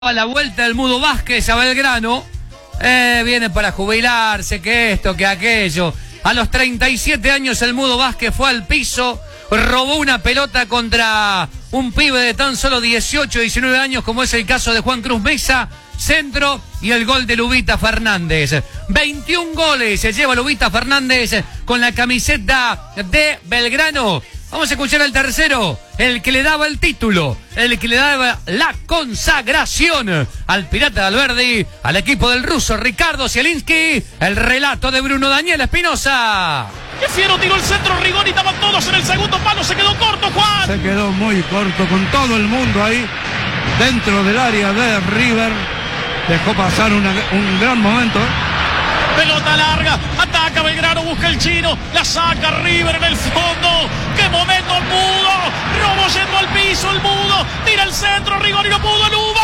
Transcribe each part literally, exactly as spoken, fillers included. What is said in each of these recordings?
A la vuelta del Mudo Vázquez a Belgrano, eh, viene para jubilarse, que esto, que aquello. A los treinta y siete años el Mudo Vázquez fue al piso, robó una pelota contra un pibe de tan solo dieciocho, diecinueve años, como es el caso de Juan Cruz Mesa, centro y el gol de Lubita Fernández. veintiún goles se lleva Lubita Fernández con la camiseta de Belgrano. Vamos a escuchar al tercero, el que le daba el título, el que le daba la consagración al Pirata de Alberdi, al equipo del ruso Ricardo Zielinski, el relato de Bruno Daniel Espinosa. ¡Qué fiero! Tiró el centro, Rigoni, estaban todos en el segundo palo, se quedó corto, Juan. Se quedó muy corto, con todo el mundo ahí, dentro del área de River. Dejó pasar una, un gran momento. Pelota larga, ataca Belgrano, busca el chino, la saca River en el fondo. ¡Qué momento el Mudo! Robo yendo al piso el Mudo, tira el centro, Rigoni no pudo, Luba.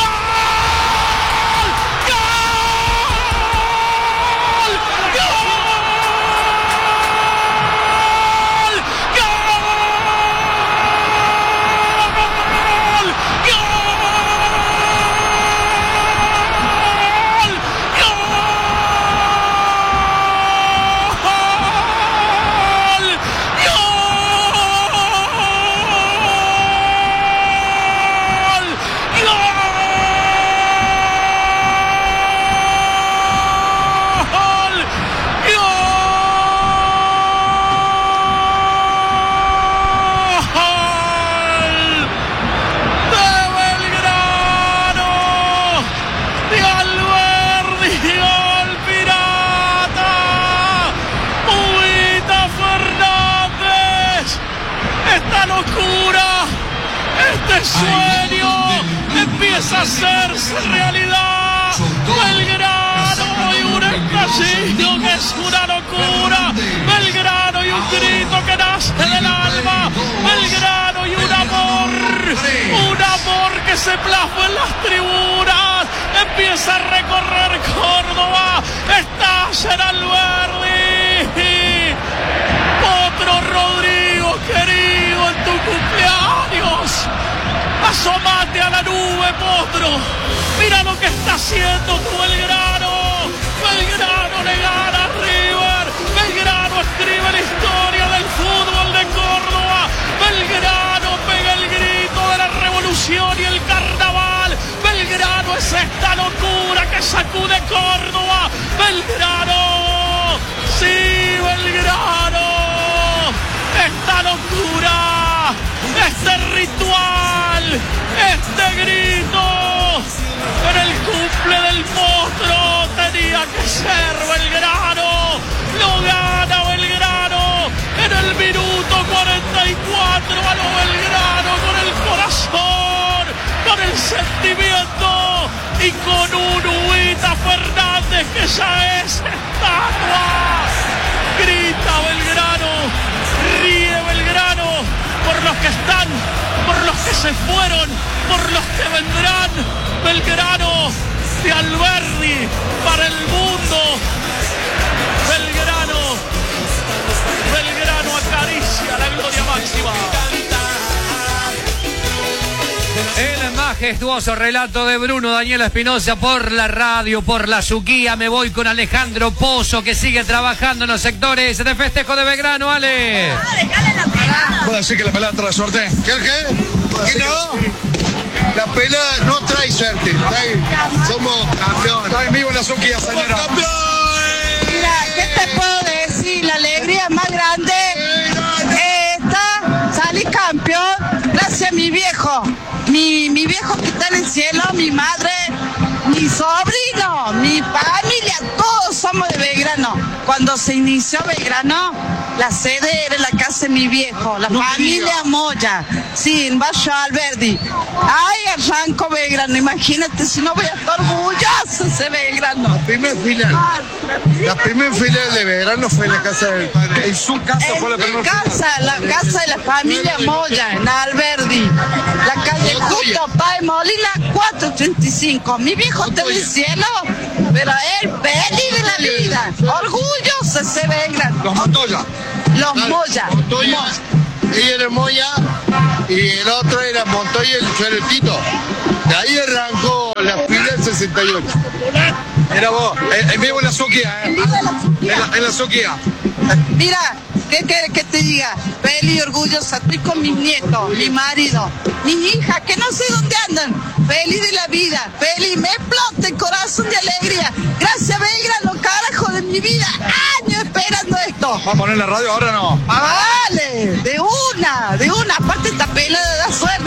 Locura, este sueño empieza a hacerse realidad. Belgrano y un estallido que es una locura. Belgrano y un grito que nace del alma. Belgrano y un amor, un amor que se plasma en las tribunas. Empieza a recorrer Córdoba. Estalla en Alberdi. Potro Rodrigo, querido, en tu cumpleaños. Asomate a la nube, Potro. Mira lo que está haciendo tu Belgrano. Belgrano le gana a River. Belgrano escribe la historia del fútbol de Córdoba. Belgrano pega el grito de la revolución y el carnaval. Belgrano es esta locura que sacude Córdoba. Belgrano, sí, Belgrano. Esta locura, este ritual, este grito en el cumple del Potro tenía que ser Belgrano. Lo gana Belgrano en el minuto cuarenta y cuatro a lo Belgrano, con el corazón, con el sentimiento y con un Lubita Fernández que ya es estatua. Grita Belgrano, ríe Belgrano por los que están, por los que se fueron, por los que vendrán. Belgrano de Alberdi para el mundo. Belgrano, Belgrano acaricia la gloria máxima. El majestuoso relato de Bruno Daniel Espinosa por la radio, por la Suquía. Me voy con Alejandro Pozo, que sigue trabajando en los sectores de festejo de Belgrano. Ale. Ah, dejale la pelada. ¿Puedo decir que la pelada trae suerte? ¿Qué? ¿Qué? ¿Qué no? La pelada no trae suerte. Trae... Somos campeones. Está en vivo en la Suquía, señora. ¡Campeones! Mira, ¿qué te puedo decir? La alegría más grande esta, salí campeón gracias a mi viejo. Mi, mi viejo que está en el cielo, mi madre, mi sobrino, mi familia, todos somos de Belgrano. Cuando se inició Belgrano, la sede era la casa de mi viejo, la no familia Moya, sí, en Barrio Alberdi. Ay, arranco Belgrano, imagínate si no voy a estar orgulloso ese Belgrano. La primera final, la primera final de Belgrano fue en la casa del padre. En su casa en fue la primera casa, la casa de la familia Moya, en Alberdi. La calle Justo Pai Molina, cuatrocientos treinta y cinco. Mi viejo está en el cielo, pero él feliz de la vida. Orgulloso ese Belgrano. Los Montoya. Los Moya. Montoya. Ella era Moya y el otro era Montoya y el Tito. De ahí arrancó noventa y ocho. Mira vos, en, en vivo en la Suquía, ¿eh? En la, en la Suquía. Mira, ¿qué quieres que te diga? Feliz y orgullosa, estoy con mis nietos, mi marido, mis hijas, que no sé dónde andan. Feliz de la vida, feliz, me explota el corazón de alegría. Gracias, Belgrano, carajo de mi vida. Años esperando esto. ¿Vamos a poner la radio ahora o no? Ah, vale, de una, de una. Aparte esta pelada da suerte.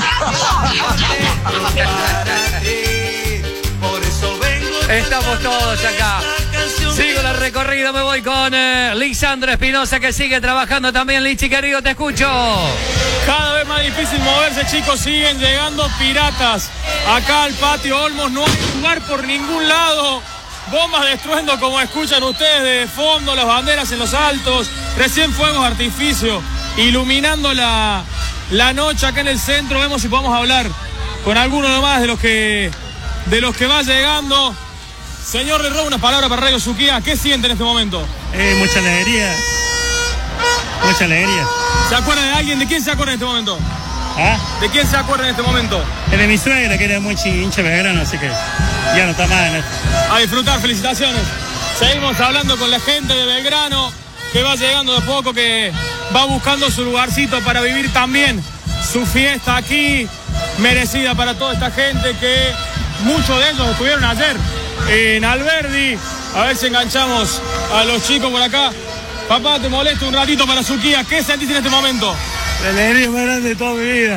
Estamos todos acá. Sigo la recorrida, me voy con eh, Lisandro Espinosa, que sigue trabajando también. Lichi, querido, te escucho. Cada vez más difícil moverse, chicos, siguen llegando piratas acá al patio Olmos, no hay lugar por ningún lado, bombas de estruendo como escuchan ustedes de fondo, las banderas en los altos, recién fuegos de artificio, iluminando la, la noche acá en el centro. Vemos si podemos hablar con alguno nomás de los que, de los que va llegando. Señor Lerro, una palabra para Radio Suquía, ¿qué siente en este momento? Eh, mucha alegría, mucha alegría. ¿Se acuerda de alguien? ¿De quién se acuerda en este momento? ¿Ah? ¿De quién se acuerda en este momento? Es de mi suegra, que era muy hincha Belgrano, así que ya no está más en esto. A disfrutar, felicitaciones. Seguimos hablando con la gente de Belgrano, que va llegando de poco, que va buscando su lugarcito para vivir también su fiesta aquí, merecida para toda esta gente, que muchos de ellos estuvieron ayer en Alberdi. A ver si enganchamos a los chicos por acá. Papá, te molesto un ratito para Suquía. ¿Qué sentís en este momento? La alegría más grande de toda mi vida.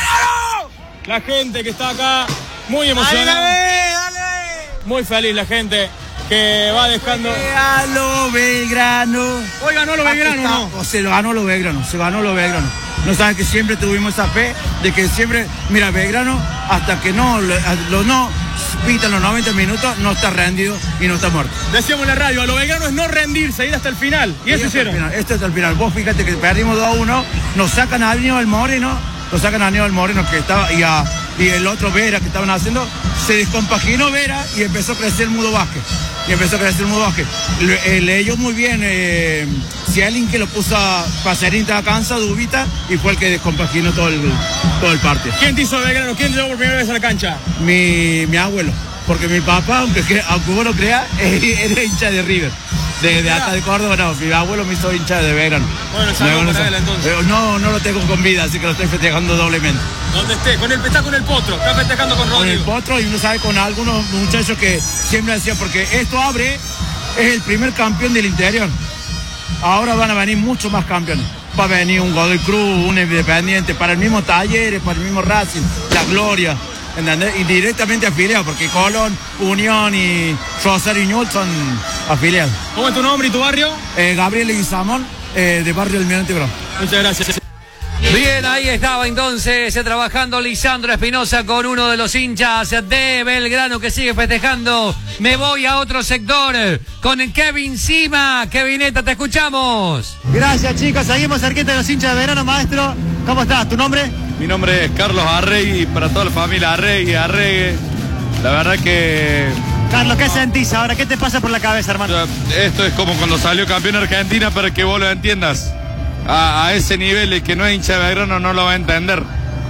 La gente que está acá, muy emocionada. ¡Dale, dale! Muy feliz la gente que va dejando. A lo Belgrano. Hoy ganó lo Belgrano, ¿no? O se lo ganó lo Belgrano, se ganó lo Belgrano. No sabes que siempre tuvimos esa fe de que siempre, mira, Belgrano, hasta que no lo, lo no pitan los noventa minutos, no está rendido y no está muerto. Decíamos en la radio, a lo Belgrano es no rendirse, ir hasta el final. Y, y eso hicieron. Esto es el final. Vos fíjate que perdimos dos a uno, nos sacan a Aníbal Moreno, nos sacan a Aníbal Moreno que estaba, y, a, y el otro Vera que estaban haciendo, se descompaginó Vera y empezó a crecer el Mudo Vázquez. Y empezó a crecer el Mudo Vázquez. Le, eh, leyó muy bien, eh, si alguien que lo puso a Paserín estaba cansado, Dubita, y fue el que descompaginó todo el, todo el partido. ¿Quién te hizo Belgrano? ¿Quién llegó por primera vez a la cancha? Mi, mi abuelo, porque mi papá, aunque, aunque vos no creas, era hincha de River. De, de acá de Córdoba, no, mi abuelo me hizo hincha de Belgrano. Bueno, saludos para él entonces. No, no lo tengo con vida, así que lo estoy festejando doblemente. ¿Dónde esté? Con el, está con el Potro, está festejando con Rodrigo. Con el Potro y uno sabe con algunos muchachos que siempre decían, porque esto abre, es el primer campeón del interior. Ahora van a venir muchos más campeones. Va a venir un Godoy Cruz, un Independiente, para el mismo Talleres, para el mismo Racing, La Gloria. ¿Entendés? Y directamente afiliados, porque Colón, Unión y Rosario y Ñul son afiliados. ¿Cómo es tu nombre y tu barrio? Eh, Gabriel Leguizamón, eh, de barrio Almirante Brown. Muchas gracias. Bien, ahí estaba entonces eh, trabajando Lisandro Espinosa con uno de los hinchas de Belgrano que sigue festejando. Me voy a otro sector eh, con Kevin Sima. Kevineta, te escuchamos. Gracias, chicos. Seguimos cerquita de los hinchas de Belgrano, maestro. ¿Cómo estás? ¿Tu nombre? Mi nombre es Carlos Arregui, para toda la familia Arregui, Arregue. La verdad que... Carlos, ¿qué sentís ahora? ¿Qué te pasa por la cabeza, hermano? Esto es como cuando salió campeón Argentina, para que vos lo entiendas. A, a ese nivel, el que no es hincha de Belgrano no lo va a entender.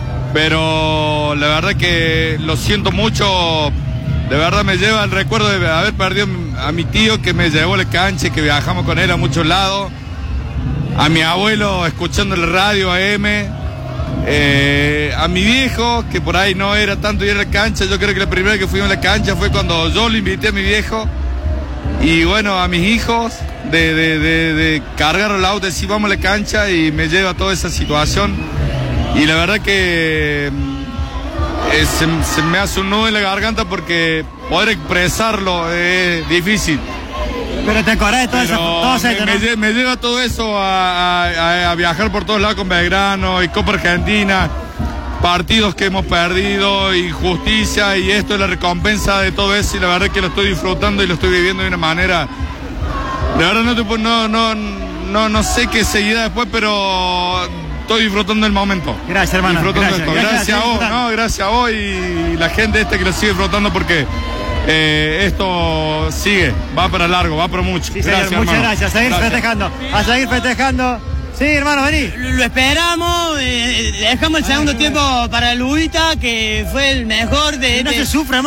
Pero la verdad que lo siento mucho. De verdad me lleva el recuerdo de haber perdido a mi tío, que me llevó a la cancha, que viajamos con él a muchos lados. A mi abuelo escuchando el radio A M. Eh, a mi viejo, que por ahí no era tanto ir a la cancha. Yo creo que la primera vez que fuimos a la cancha fue cuando yo lo invité a mi viejo. Y bueno, a mis hijos, de, de, de, de cargar el auto, decir vamos a la cancha, y me lleva a toda esa situación. Y la verdad que eh, se, se me hace un nudo en la garganta, porque poder expresarlo es difícil. Pero te acordás de todo eso, todo me, eso, ¿no? me, me lleva todo eso a, a, a viajar por todos lados con Belgrano y Copa Argentina, partidos que hemos perdido, injusticia, y esto es la recompensa de todo eso, y la verdad es que lo estoy disfrutando y lo estoy viviendo de una manera, de verdad no, te, no, no, no, no sé qué seguirá después, pero estoy disfrutando el momento. Gracias, hermano. Disfrutando Gracias, esto. gracias, Gracias, gracias, a vos, gracias. no, gracias a vos y la gente esta que lo sigue disfrutando, porque eh, esto sigue, va para largo, va para mucho. Sí, señor, gracias, muchas hermano. gracias. A seguir Gracias. festejando. A seguir festejando. Sí, hermano, vení. Lo esperamos, eh, dejamos el segundo tiempo para Lubita, que fue el mejor de... No de... se sufra,